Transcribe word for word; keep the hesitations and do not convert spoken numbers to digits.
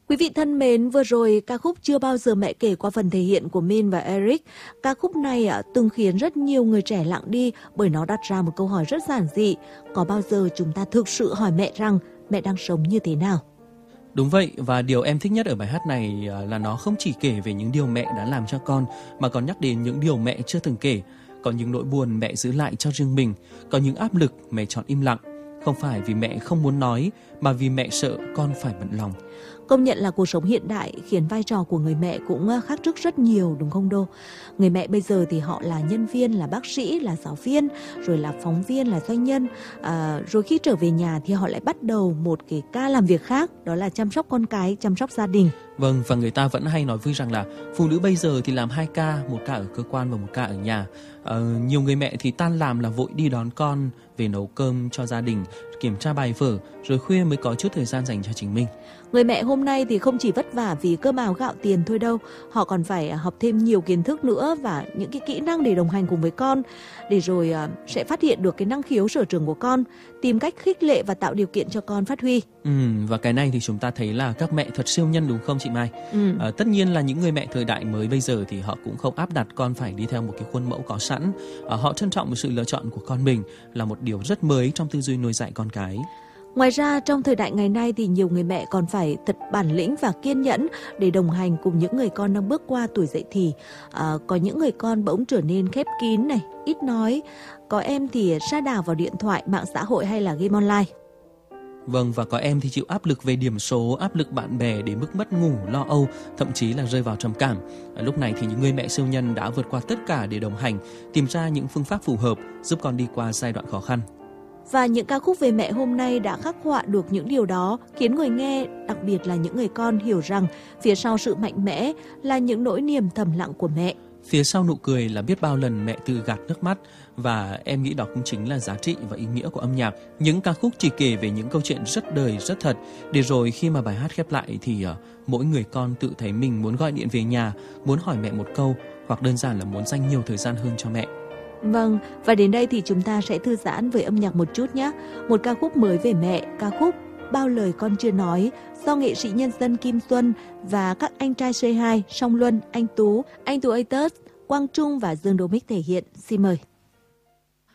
Quý vị thân mến, vừa rồi ca khúc Chưa Bao Giờ Mẹ Kể qua phần thể hiện của Min và Eric. Ca khúc này à, từng khiến rất nhiều người trẻ lặng đi bởi nó đặt ra một câu hỏi rất giản dị. Có bao giờ chúng ta thực sự hỏi mẹ rằng mẹ đang sống như thế nào? Đúng vậy, và điều em thích nhất ở bài hát này là nó không chỉ kể về những điều mẹ đã làm cho con, mà còn nhắc đến những điều mẹ chưa từng kể. Có những nỗi buồn mẹ giữ lại cho riêng mình, có những áp lực mẹ chọn im lặng. Không phải vì mẹ không muốn nói, mà vì mẹ sợ con phải bận lòng. Công nhận là cuộc sống hiện đại khiến vai trò của người mẹ cũng khác trước rất nhiều, đúng không Đô? Người mẹ bây giờ thì họ là nhân viên, là bác sĩ, là giáo viên, rồi là phóng viên, là doanh nhân. À, rồi khi trở về nhà thì họ lại bắt đầu một cái ca làm việc khác, đó là chăm sóc con cái, chăm sóc gia đình. Vâng, và người ta vẫn hay nói vui rằng là phụ nữ bây giờ thì làm hai ca, một ca ở cơ quan và một ca ở nhà. À, nhiều người mẹ thì tan làm là vội đi đón con, về nấu cơm cho gia đình, kiểm tra bài vở, rồi khuya mới có chút thời gian dành cho chính mình. Người mẹ hôm nay thì không chỉ vất vả vì cơm áo gạo tiền thôi đâu, họ còn phải học thêm nhiều kiến thức nữa và những cái kỹ năng để đồng hành cùng với con, để rồi sẽ phát hiện được cái năng khiếu sở trường của con, tìm cách khích lệ và tạo điều kiện cho con phát huy. Ừ, và cái này thì chúng ta thấy là các mẹ thật siêu nhân đúng không chị Mai? Ừ. À, tất nhiên là những người mẹ thời đại mới bây giờ thì họ cũng không áp đặt con phải đi theo một cái khuôn mẫu có sẵn. À, họ trân trọng một sự lựa chọn của con mình là một điều rất mới trong tư duy nuôi dạy con cái. Ngoài ra, trong thời đại ngày nay thì nhiều người mẹ còn phải thật bản lĩnh và kiên nhẫn để đồng hành cùng những người con đang bước qua tuổi dậy thì. À, có những người con bỗng trở nên khép kín này, ít nói. Có em thì sa đà vào điện thoại, mạng xã hội hay là game online. Vâng, và có em thì chịu áp lực về điểm số, áp lực bạn bè đến mức mất ngủ, lo âu, thậm chí là rơi vào trầm cảm. À, lúc này thì những người mẹ siêu nhân đã vượt qua tất cả để đồng hành, tìm ra những phương pháp phù hợp giúp con đi qua giai đoạn khó khăn. Và những ca khúc về mẹ hôm nay đã khắc họa được những điều đó, khiến người nghe, đặc biệt là những người con, hiểu rằng phía sau sự mạnh mẽ là những nỗi niềm thầm lặng của mẹ. Phía sau nụ cười là biết bao lần mẹ tự gạt nước mắt, và em nghĩ đó cũng chính là giá trị và ý nghĩa của âm nhạc. Những ca khúc chỉ kể về những câu chuyện rất đời, rất thật, để rồi khi mà bài hát khép lại thì uh, mỗi người con tự thấy mình muốn gọi điện về nhà, muốn hỏi mẹ một câu, hoặc đơn giản là muốn dành nhiều thời gian hơn cho mẹ. Vâng, và đến đây thì chúng ta sẽ thư giãn với âm nhạc một chút nhé. Một ca khúc mới về mẹ, ca khúc Bao Lời Con Chưa Nói, do nghệ sĩ nhân dân Kim Xuân và các anh trai xê hai Song Luân, Anh Tú, Anh Tú Atus, Quang Trung và Dương Đô Mích thể hiện. Xin mời.